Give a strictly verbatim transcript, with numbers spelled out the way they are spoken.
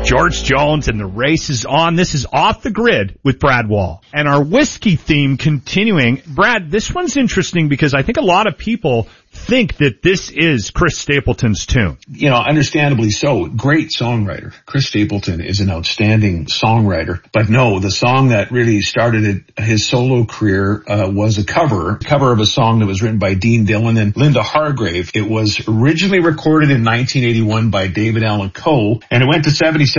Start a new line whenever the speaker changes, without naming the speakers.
George Jones and the race is on. This is Off the Grid with Brad Wall. And our whiskey theme continuing. Brad, this one's interesting because I think a lot of people think that this is Chris Stapleton's tune.
You know, understandably so. Great songwriter. Chris Stapleton is an outstanding songwriter. But no, the song that really started his solo career uh, was a cover, a cover of a song that was written by Dean Dillon and Linda Hargrave. It was originally recorded in nineteen eighty-one by David Allan Coe, and it went to seventy-seven